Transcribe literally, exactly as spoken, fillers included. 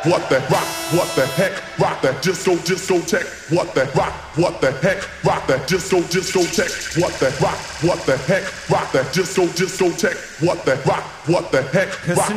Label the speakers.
Speaker 1: what the rock, what the heck, rock that disco, disco tech, what the rock, what the heck, rock that disco, disco tech, what the rock, what the heck, rock that disco, disco tech, what the rock, what the heck, rock